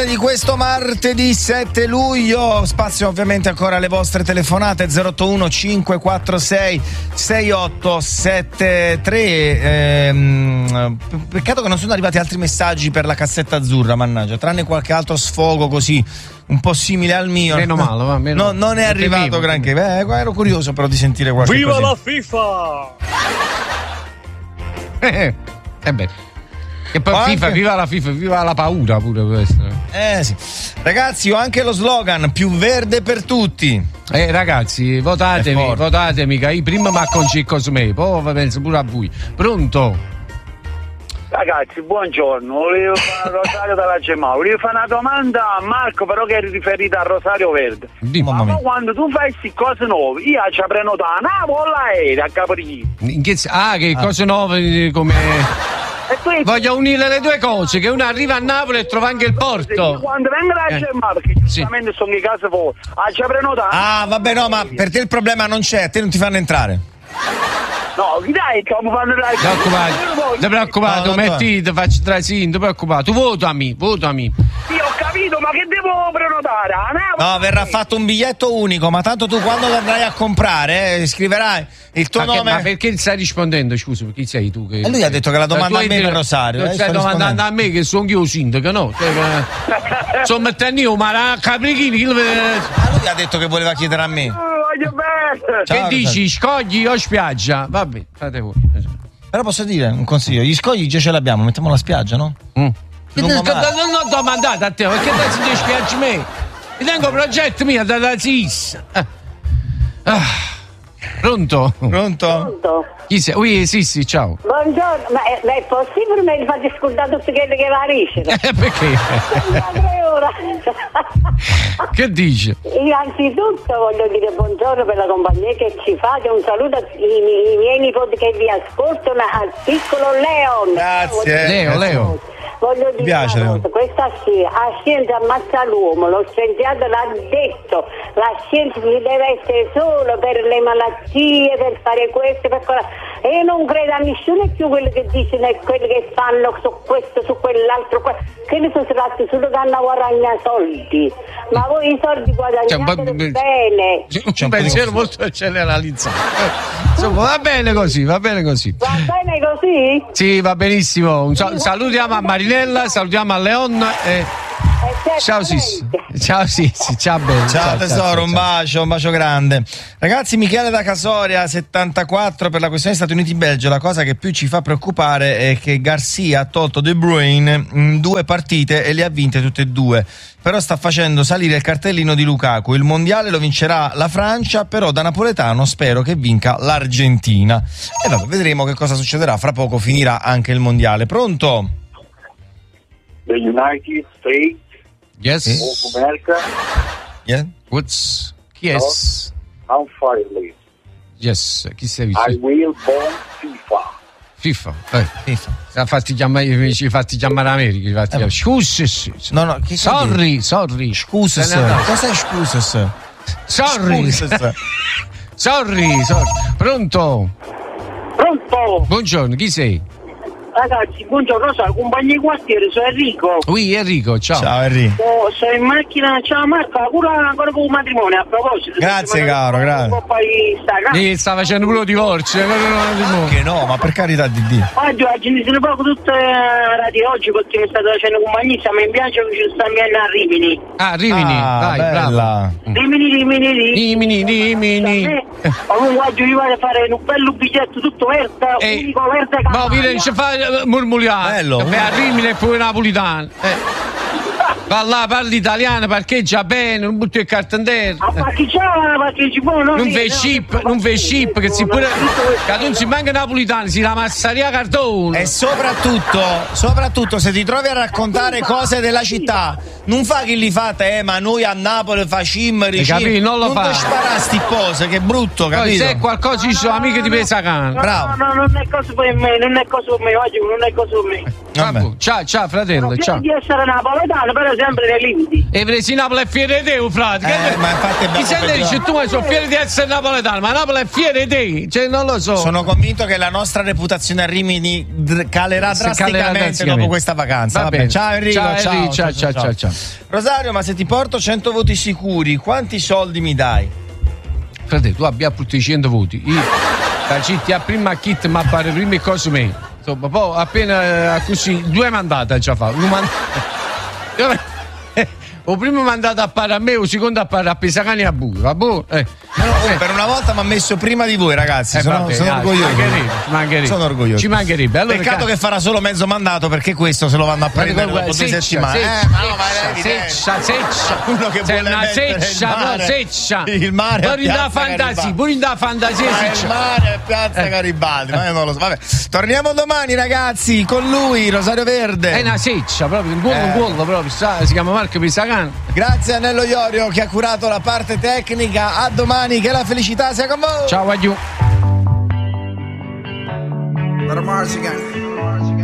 di questo martedì 7 luglio. Spazio ovviamente ancora alle vostre telefonate 081 546 6873. Peccato che non sono arrivati altri messaggi per la cassetta azzurra, mannaggia, tranne qualche altro sfogo così un po' simile al mio. Meno male, va, meno non è arrivato granché. Ero curioso però di sentire qualche Viva così. la FIFA! Beh. E poi FIFA, viva la FIFA, viva la paura pure questo. Sì. Ragazzi, ho anche lo slogan più verde per tutti. Ragazzi, votatemi, che io prima mi acconcisco su me, poi penso pure a voi. Pronto? Ragazzi, buongiorno, volevo fare Rosario dalla Gemma, volevo fare una domanda a Marco, però che è riferita a Rosario Verde. Ma quando tu fai queste cose nuove, io ci prenoto a Napoli a Caprino. Che cose nuove come... Voglio unire le due cose, che una arriva a Napoli e trova anche il porto. Quando vengo da Gemma, perché giustamente sono in casa fuori, ci prenoto. Vabbè, no, ma per te il problema non c'è, a te non ti fanno entrare. No, dai, come fanno la... Non preoccupato, metti, ti faccio trasino, non preoccupato. Votami. Sì, ho capito, ma che devo prenotare? No, verrà fatto un biglietto unico, ma tanto tu quando lo andrai a comprare scriverai il tuo nome. Ma perché stai rispondendo? Scusa, chi sei tu? E lui ha detto che la domanda a me per Rosario. Stai domandando a me che sono io sindaco, no? Sono mettendo io, ma Caprichini. Lui ha detto che voleva chiedere a me. Che dici, scogli o spiaggia? Vabbè, fate voi. Però posso dire un consiglio, gli scogli già ce l'abbiamo, mettiamo la spiaggia, no? Non ho domandato a te, perché te si spiaggi me? Mi tengo progetto mio da SIS. Pronto? Chi sei? Sì, ciao. Buongiorno, ma è possibile mi fate scordare tutti quelli che variscono? Perché? Che dice? Io anzitutto voglio dire buongiorno per la compagnia che ci fate, un saluto ai miei nipoti che vi ascoltano, al piccolo Leon. Grazie. Leo. Voglio dire una cosa, questa scienza ammazza l'uomo, lo scienziato l'ha detto, la scienza si deve essere solo per le malattie, per fare questo, per quello. E io non credo a nessuno più quelli che dicono e quelli che fanno su questo, su quell'altro, che ne sono tratti solo che hanno guadagnato soldi. Ma voi i soldi guadagnate bene. C'è un pensiero molto generalizzato. Insomma, va bene così. Va bene così? Sì, va benissimo. Salutiamo a Marinella, salutiamo a Leon e... Ciao Sissi. Ciao bene. Ciao tesoro, un bacio grande. Ragazzi, Michele da Casoria 74 per la questione Stati Uniti-Belgio. La cosa che più ci fa preoccupare è che Garcia ha tolto De Bruyne in 2 partite e le ha vinte tutte e 2. Però sta facendo salire il cartellino di Lukaku. Il mondiale lo vincerà la Francia, però da napoletano spero che vinca l'Argentina. E vabbè, vedremo che cosa succederà. Fra poco finirà anche il mondiale. Pronto? The United States. Yes. Of America. Yeah. What's... Yes. Unfairly. Yes. Chi sei? I will bomb FIFA. Fatti chiamare America. Scusa. No, sorry. Scusa. Cos'è scusa? Sorry. Pronto. Buongiorno, chi sei? Ragazzi, buongiorno, sono compagno di quartiere, sono Enrico. Enrico, ciao. Ciao Enrico. Sono in macchina, ciao Marco, ancora con un matrimonio, a proposito. Grazie caro, grazie. Sta facendo pure divorzio. Che no, ma per carità di Dio. Oggi ne sono proprio tutte radio oggi perché mi state facendo compagnia, ma in viaggio che ci sta andando a Rimini. Rimini, dai, bella. Rimini. Comunque oggi vi vado a fare un bello biglietto tutto verde, unico verde campagna. Ma ci fa murmuriare. Bello. A Rimini e poi napolitano. Va là, parli italiano, parcheggia bene, non butti il cartandere. Non fai ship, che si pure. Che non si manca napolitano, si la massaria cardone. E soprattutto se ti trovi a raccontare cose della città, non fa che li fate, ma noi a Napoli facciamo non ti sparasti cose, che brutto, capito? Poi se qualcosa ci sono amiche di Pesacano. Bravo. No, non è cosa per me, oggi non è cosa per me. Ciao fratello, ciao. Di essere napoletano, però sempre nei limiti. E presi Napoli è fiere di te, frate. Ma infatti chi sente dice tu sono fiero di essere napoletano, ma Napoli è fiere di te, cioè non lo so. Sono convinto che la nostra reputazione a Rimini calerà drasticamente dopo questa vacanza. Vabbè. Ciao Enrico, ciao. Rosario, ma se ti porto 100 voti sicuri, quanti soldi mi dai? Frate, tu abbia tutti i 100 voti. Io la città prima kit ma fare prime cose me. Insomma, poi appena così 2 mandate già fa. O primo mandato a fare a me, o secondo a fare a Pesacani a Buio. Va buono? Per una volta mi ha messo prima di voi, ragazzi. Sono orgoglioso. Sono orgoglioso. Ci mancherebbe. Allora, peccato che farà solo mezzo mandato, perché questo se lo vanno a prendere dopo 2 settimane. Seccia. Uno che sei vuole una seccia. Il mare pure in da fantasia, il mare è Piazza Garibaldi, ma io non lo so. Vabbè, torniamo domani, ragazzi, con lui, Rosario Verde. È una seccia, proprio, un gol proprio, si chiama Marco Pisacani. Grazie a Nello Iorio che ha curato la parte tecnica. A domani, che la felicità sia con voi. Ciao, adieu. Let 'em Mars again.